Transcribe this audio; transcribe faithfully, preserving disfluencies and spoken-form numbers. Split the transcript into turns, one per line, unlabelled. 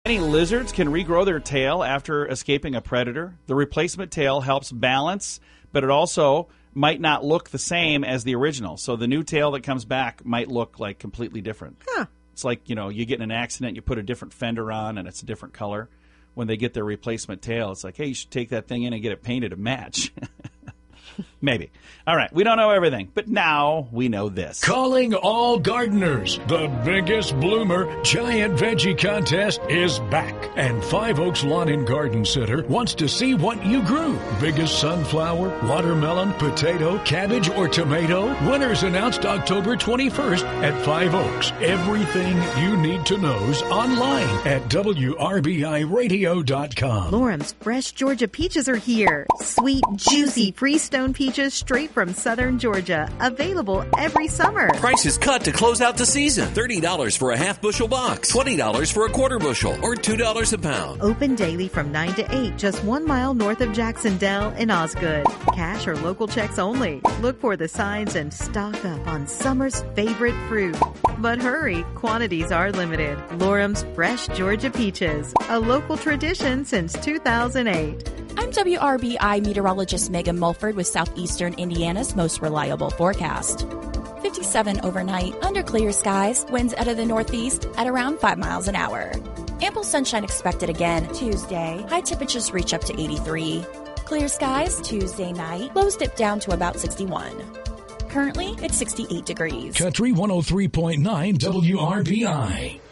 Many lizards can regrow their tail after escaping a predator. The replacement tail helps balance, but it also might not look the same as the original. So the new tail that comes back might look like completely different.
Huh.
It's like, you know, you get in an accident, you put a different fender on, and it's a different color. When they get their replacement tail, it's like, hey, you should take that thing in and get it painted to match. Maybe. All right, we don't know everything, but now we know this.
Calling all gardeners. The biggest bloomer giant veggie contest is back. And Five Oaks Lawn and Garden Center wants to see what you grew. Biggest sunflower, watermelon, potato, cabbage, or tomato? Winners announced October twenty-first at Five Oaks. Everything you need to know's online at W R B I radio dot com.
Lorum's fresh Georgia peaches are here. Sweet, juicy Freestone peaches straight from southern Georgia. Available every summer.
Prices cut to close out the season. thirty dollars for a half bushel box, twenty dollars for a quarter bushel, or two dollars a pound.
Open daily from nine to eight, just one mile north of Jacksonville in Osgood. Cash or local checks only. Look for the signs and stock up on summer's favorite fruit. But hurry, quantities are limited. Lorum's fresh Georgia peaches, a local tradition since two thousand eight.
I'm W R B I meteorologist Megan Mulford with Southeastern Indiana's most reliable forecast. fifty-seven overnight, under clear skies, winds out of the northeast at around five miles an hour. Ample sunshine expected again Tuesday. High temperatures reach up to eighty-three. Clear skies Tuesday night, lows dip down to about sixty-one. Currently, it's sixty-eight degrees.
Country one oh three point nine W R B I.